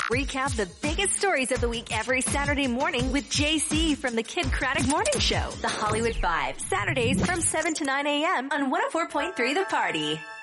Recap the biggest stories of the week every Saturday morning with JC from the Kid Craddock Morning Show. The Hollywood 5, Saturdays from 7 to 9 a.m. on 104.3 The Party.